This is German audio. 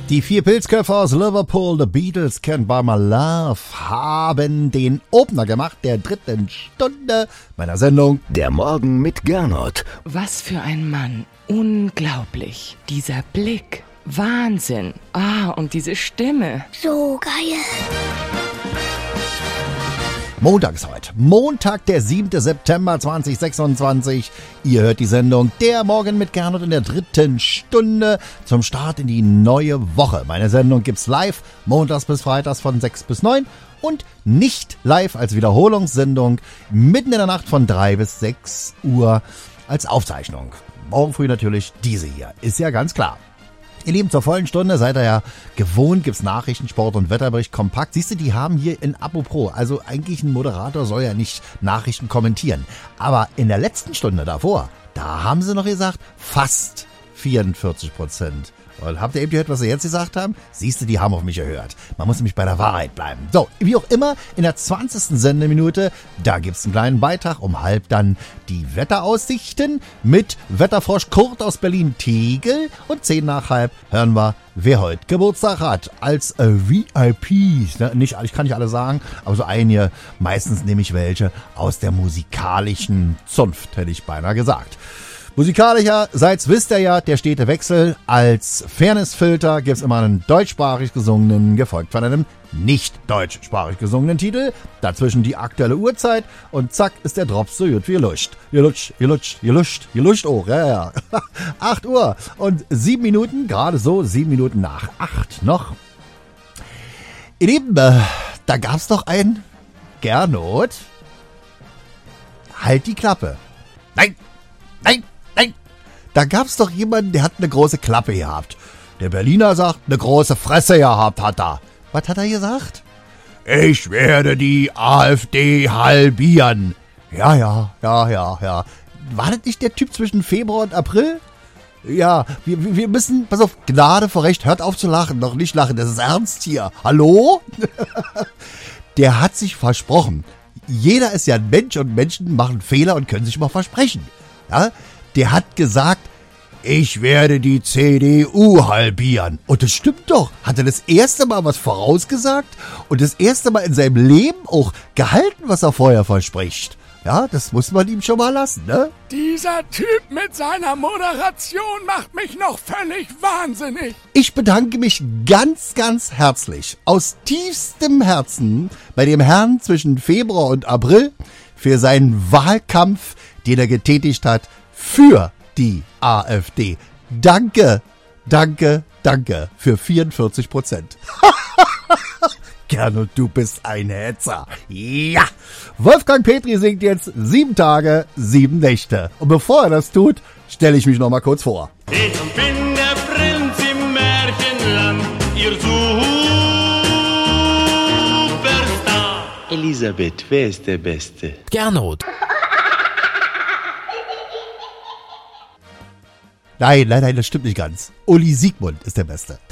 Die 4 Pilzköpfe aus Liverpool, The Beatles, Can't Buy My Love, haben den Opener gemacht der 3. Stunde meiner Sendung Der Morgen mit Gernot. Was für ein Mann. Unglaublich. Dieser Blick. Wahnsinn. Und diese Stimme. So geil. Montag ist heute. Montag, der 7. September 2026. Ihr hört die Sendung Der Morgen mit Gernot in der 3. Stunde zum Start in die neue Woche. Meine Sendung gibt's live, montags bis freitags von 6 bis 9 und nicht live als Wiederholungssendung mitten in der Nacht von 3 bis 6 Uhr als Aufzeichnung. Morgen früh natürlich diese hier, ist ja ganz klar. Ihr Lieben, zur vollen Stunde seid ihr ja gewohnt, gibt's Nachrichten, Sport und Wetterbericht kompakt. Siehst du, die haben hier in Abo Pro, also eigentlich ein Moderator soll ja nicht Nachrichten kommentieren. Aber in der letzten Stunde davor, da haben sie noch gesagt, fast 44%. Und habt ihr eben gehört, was sie jetzt gesagt haben? Siehst du, die haben auf mich gehört. Man muss nämlich bei der Wahrheit bleiben. So, wie auch immer, in der 20. Sendeminute, da gibt's einen kleinen Beitrag, um halb dann die Wetteraussichten mit Wetterfrosch Kurt aus Berlin-Tegel. Und 10 nach halb hören wir, wer heute Geburtstag hat. Als VIPs. Ne? Nicht, ich kann nicht alle sagen, aber so einige, meistens nehme ich welche aus der musikalischen Zunft, hätte ich beinahe gesagt. Musikalischerseits wisst ihr ja, der stete Wechsel. Als Fairnessfilter gibt's immer einen deutschsprachig gesungenen, gefolgt von einem nicht deutschsprachig gesungenen Titel. Dazwischen die aktuelle Uhrzeit und zack ist der Drops so gut wie Luscht. Geluscht auch, ja. 8 Uhr und 7 Minuten, gerade so 7 Minuten nach 8 noch. Ihr Lieben, da gab's doch ein Gernot. Halt die Klappe. Nein. Da gab's doch jemanden, der hat eine große Klappe gehabt. Der Berliner sagt, eine große Fresse gehabt hat er. Was hat er gesagt? Ich werde die AfD halbieren. Ja. War das nicht der Typ zwischen Februar und April? Ja, wir müssen, pass auf, Gnade vor Recht, hört auf zu lachen, noch nicht lachen, das ist ernst hier. Hallo? Der hat sich versprochen. Jeder ist ja ein Mensch und Menschen machen Fehler und können sich mal versprechen. Ja? Der hat gesagt, ich werde die CDU halbieren. Und das stimmt doch. Hat er das erste Mal was vorausgesagt und das erste Mal in seinem Leben auch gehalten, was er vorher verspricht. Ja, das muss man ihm schon mal lassen, ne? Dieser Typ mit seiner Moderation macht mich noch völlig wahnsinnig. Ich bedanke mich ganz, ganz herzlich, aus tiefstem Herzen, bei dem Herrn zwischen Februar und April für seinen Wahlkampf, den er getätigt hat, für die AfD. Danke für 44%. Gernot, du bist ein Hetzer. Ja! Wolfgang Petri singt jetzt 7 Tage, 7 Nächte. Und bevor er das tut, stelle ich mich noch mal kurz vor. Ich bin der Prinz im Märchenland, ihr Superstar. Elisabeth, wer ist der Beste? Gernot. Nein, das stimmt nicht ganz. Uli Siegmund ist der Beste.